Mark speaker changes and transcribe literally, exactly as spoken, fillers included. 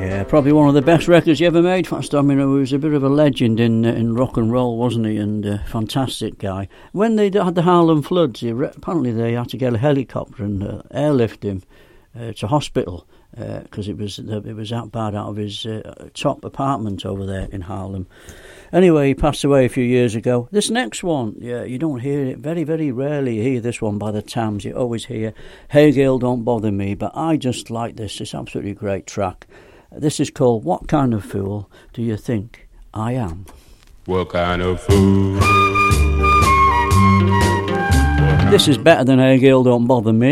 Speaker 1: Yeah, probably one of the best records you ever made, Fats Domino. He was a bit of a legend in uh, in rock and roll, wasn't he? And a uh, fantastic guy. When they had the Harlem floods, he re- apparently they had to get a helicopter and uh, airlift him uh, to hospital because uh, it was uh, it was that bad out of his uh, top apartment over there in Harlem. Anyway, he passed away a few years ago. This next one, yeah, you don't hear it. Very, very rarely you hear this one by the Tams. You always hear, Hey Girl, Don't Bother Me. But I just like this. It's absolutely a great track. This is called What Kind of Fool Do You Think I Am?
Speaker 2: What kind of fool?
Speaker 1: This is better than Hey Girl, Don't Bother Me.